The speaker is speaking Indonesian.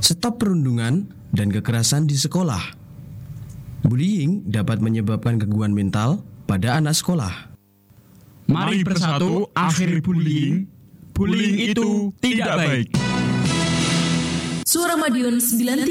Stop perundungan dan kekerasan di sekolah. Bullying dapat menyebabkan gangguan mental pada anak sekolah. Mari bersatu akhiri bullying. Bullying itu tidak baik. Suara Madiun 93